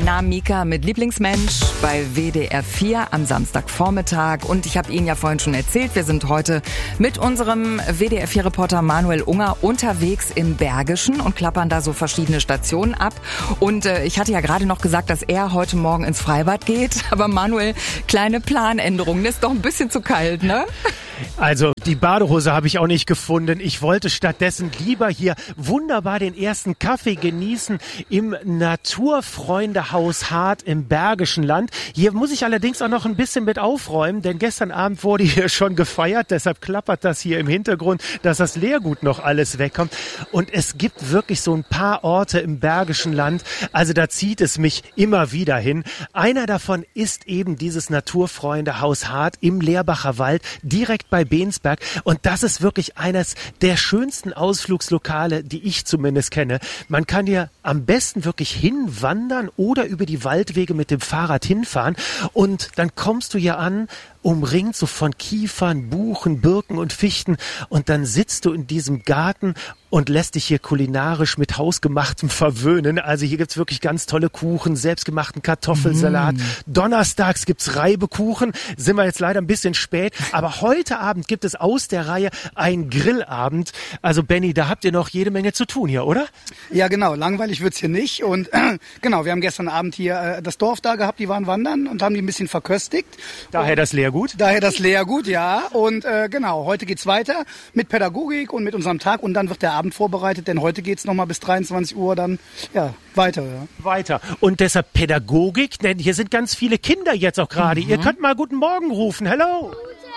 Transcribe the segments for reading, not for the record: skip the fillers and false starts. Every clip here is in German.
Na Mika mit Lieblingsmensch bei WDR 4 am Samstagvormittag. Und ich habe Ihnen ja vorhin schon erzählt, wir sind heute mit unserem WDR 4-Reporter Manuel Unger unterwegs im Bergischen und klappern da so verschiedene Stationen ab. Und ich hatte ja gerade noch gesagt, dass er heute Morgen ins Freibad geht. Aber Manuel, kleine Planänderung, ist doch ein bisschen zu kalt, ne? Also die Badehose habe ich auch nicht gefunden. Ich wollte stattdessen lieber hier wunderbar den ersten Kaffee genießen im Naturfreundehaus Hart im Bergischen Land. Hier muss ich allerdings auch noch ein bisschen mit aufräumen, denn gestern Abend wurde hier schon gefeiert. Deshalb klappert das hier im Hintergrund, dass das Leergut noch alles wegkommt. Und es gibt wirklich so ein paar Orte im Bergischen Land, also da zieht es mich immer wieder hin. Einer davon ist eben dieses Naturfreundehaus Hart im Leerbacher Wald, direkt bei Bensberg. Und das ist wirklich eines der schönsten Ausflugslokale, die ich zumindest kenne. Man kann hier am besten wirklich hinwandern oder über die Waldwege mit dem Fahrrad hinfahren. Und dann kommst du hier an, umringt so von Kiefern, Buchen, Birken und Fichten. Und dann sitzt du in diesem Garten und lässt dich hier kulinarisch mit Hausgemachtem verwöhnen. Also hier gibt's wirklich ganz tolle Kuchen, selbstgemachten Kartoffelsalat. Donnerstags gibt's Reibekuchen. Sind wir jetzt leider ein bisschen spät. Aber heute Abend gibt es aus der Reihe einen Grillabend. Also Benni, da habt ihr noch jede Menge zu tun hier, oder? Ja genau, langweilig wird's hier nicht. Und genau, wir haben gestern Abend hier das Dorf da gehabt, die waren wandern und haben die ein bisschen verköstigt. Daher das Leergut? Daher das Leergut, ja. Und genau, heute geht's weiter mit Pädagogik und mit unserem Tag. Und dann wird der Abend vorbereitet, denn heute geht's nochmal bis 23 Uhr dann weiter. Ja. Weiter. Und deshalb Pädagogik, denn hier sind ganz viele Kinder jetzt auch gerade. Ihr könnt mal guten Morgen rufen. Hello.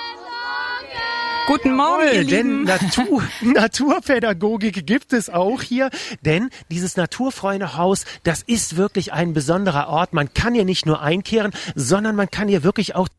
Guten Morgen, ihr Lieben. Denn Naturpädagogik gibt es auch hier, denn dieses Naturfreundehaus, das ist wirklich ein besonderer Ort. Man kann hier nicht nur einkehren, sondern man kann hier wirklich auch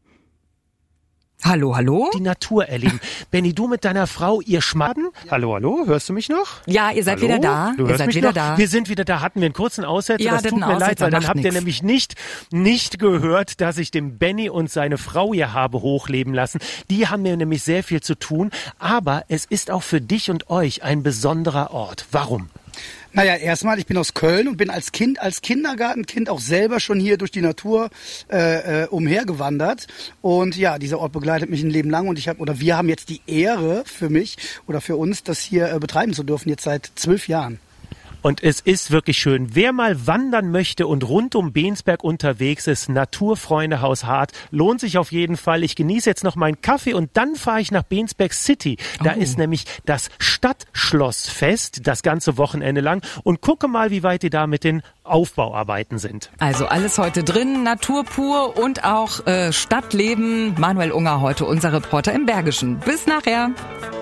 Hallo? die Natur erleben. Benni, du mit deiner Frau, ihr schmatten. Ja. Hallo, hörst du mich noch? Ja, ihr seid wieder da. Du hörst mich wieder da. Wir sind wieder da. Hatten wir einen kurzen Aussetzer? Ja, das tut mir leid, weil dann habt ihr nämlich nicht gehört, dass ich den Benni und seine Frau hier habe hochleben lassen. Die haben mir nämlich sehr viel zu tun. Aber es ist auch für dich und euch ein besonderer Ort. Warum? Naja, erstmal, ich bin aus Köln und bin als Kindergartenkind auch selber schon hier durch die Natur umhergewandert. Und ja, dieser Ort begleitet mich ein Leben lang und wir haben jetzt die Ehre für mich oder für uns, das hier betreiben zu dürfen, jetzt seit 12 Jahren. Und es ist wirklich schön. Wer mal wandern möchte und rund um Bensberg unterwegs ist, Naturfreundehaus Hart, lohnt sich auf jeden Fall. Ich genieße jetzt noch meinen Kaffee und dann fahre ich nach Bensberg City. Da ist nämlich das Stadtschlossfest, das ganze Wochenende lang. Und gucke mal, wie weit die da mit den Aufbauarbeiten sind. Also alles heute drin, Natur pur und auch Stadtleben. Manuel Unger heute, unser Reporter im Bergischen. Bis nachher.